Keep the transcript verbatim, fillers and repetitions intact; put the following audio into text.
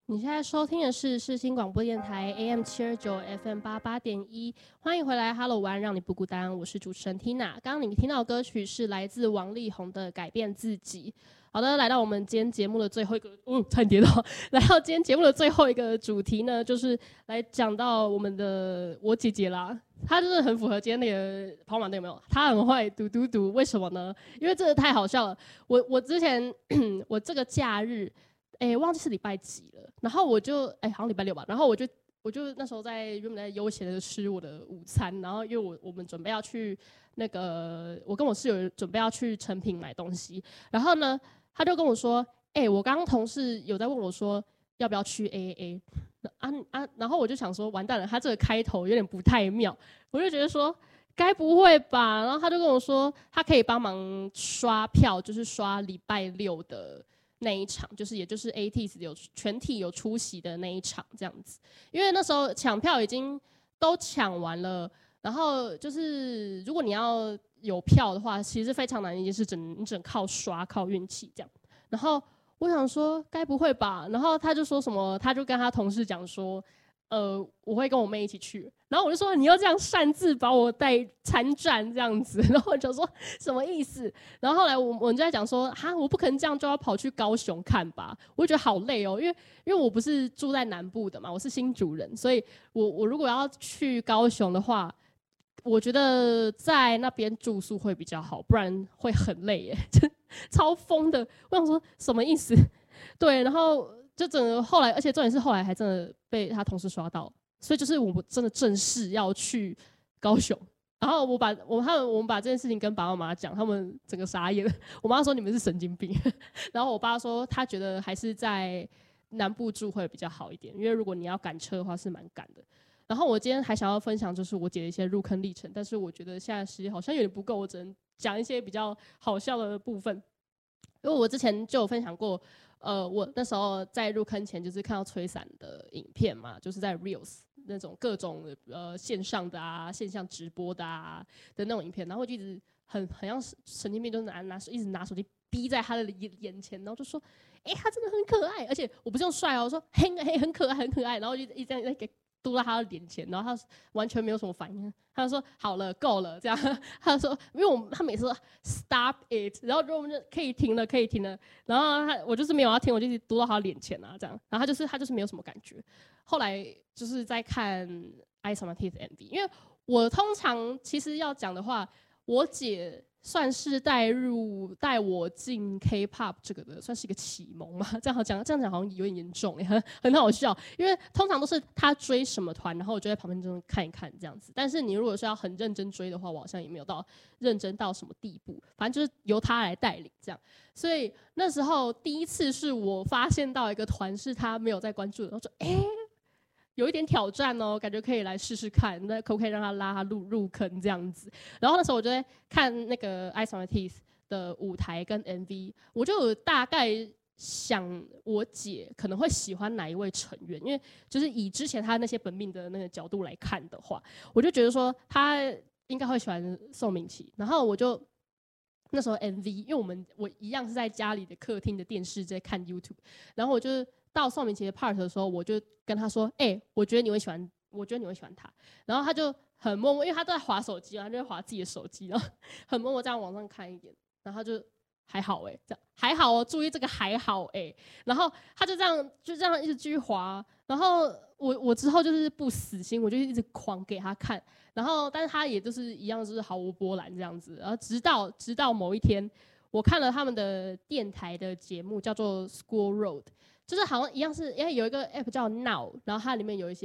你现在收听的是世新广播电台 A M 七二九 F M 八八点一，欢迎回来 ，Hello 晚安，让你不孤单，我是主持人 Tina。刚刚你们听到的歌曲是来自王力宏的《改变自己》。好的，来到我们今天节目的最后一个，哦，差点跌倒。来到今天节目的最后一个主题呢，就是来讲到我们的我姐姐啦。她真的很符合今天那个跑马灯，有没有？她很会读读读，为什么呢？因为真的太好笑了。我我之前我这个假日。哎、欸，忘记是礼拜几了，然后我就哎、欸，好像礼拜六吧，然后我就我就那时候在原本在悠闲的吃我的午餐，然后因为我我们准备要去那个，我跟我室友准备要去成品买东西，然后呢，他就跟我说，哎、欸，我刚刚同事有在问我说要不要去 A A A 啊啊，然后我就想说完蛋了，他这个开头有点不太妙，我就觉得说。该不会吧？然后他就跟我说，他可以帮忙刷票，就是刷礼拜六的那一场，就是也就是 A T S 有全体有出席的那一场这样子。因为那时候抢票已经都抢完了，然后就是如果你要有票的话，其实非常难的一件事，只能你只能靠刷靠运气这样。然后我想说，该不会吧？然后他就说什么，他就跟他同事讲说。呃，我会跟我妹一起去，然后我就说你要这样擅自把我带参战这样子，然后我就说什么意思？然后后来我我们就在讲说，哈，我不可能这样就要跑去高雄看吧？我就觉得好累哦，因为因为我不是住在南部的嘛，我是新竹人，所以我我如果要去高雄的话，我觉得在那边住宿会比较好，不然会很累耶，超疯的。我想说什么意思？对，然后。就整个后来，而且重点是后来还真的被他同事刷到，所以就是我们真的正式要去高雄，然后我把我他们我们把这件事情跟爸爸妈妈讲，他们整个傻眼。我妈说你们是神经病，然后我爸说他觉得还是在南部住会比较好一点，因为如果你要赶车的话是蛮赶的。然后我今天还想要分享就是我姐的一些入坑历程，但是我觉得现在时间好像有点不够，我只能讲一些比较好笑的部分，因为我之前就有分享过。呃，我那时候在入坑前就是看到吹伞的影片嘛，就是在 Reels 那种各种呃线上的啊、线上直播的啊的那种影片，然后就一直很很像神经病，就是拿拿一直拿手机逼在他的眼眼前，然后就说，哎、欸，他真的很可爱，而且我不是用帅哦，我说嘿嘿很可爱很可爱，然后就一直在给。嘟到他的脸前，然后他完全没有什么反应，他就说好了够了这样，他就说因为我们他每次说 stop it， 然后我们就可以停了可以停了，然后他我就是没有要停，我就一直嘟到他的脸前啊这样，然后他就是他就是没有什么感觉。后来就是在看《Ice on My Teeth》M V， 因为我通常其实要讲的话，我姐。算是带入带我进 K-pop 这个的，算是一个启蒙嘛？这样好讲，这样讲好像有点严重，很很好笑。因为通常都是他追什么团，然后我就在旁边就看一看这样子。但是你如果是要很认真追的话，我好像也没有到认真到什么地步。反正就是由他来带领这样。所以那时候第一次是我发现到一个团是他没有在关注的，然后说哎。欸有一点挑战哦，感觉可以来试试看，那可不可以让他拉他入入坑这样子？然后那时候我就在看那个《Ice on My Teeth》的舞台跟 M V， 我就有大概想我姐可能会喜欢哪一位成员，因为就是以之前他那些本命的那个角度来看的话，我就觉得说他应该会喜欢宋明琦，然后我就。那时候 M V， 因为我们我一样是在家里的客厅的电视在看 YouTube， 然后我就到宋明琦的 part 的时候，我就跟他说：“哎、欸，我觉得你会喜欢，我觉得你会喜欢他。”然后他就很默默，因为他都在滑手机嘛，他就在滑自己的手机，然后很默默这样往上看一点，然后他就还好哎、欸，这样还好哦，注意这个还好哎、欸，然后他就这样就这样一直继续滑，然后我我之后就是不死心，我就一直狂给他看。然后，但是他也就是一样，就是毫无波澜这样子。然后直到直到某一天，我看了他们的电台的节目，叫做 School Road， 就是好像一样是，因为有一个 app 叫 Now， 然后它里面有一些。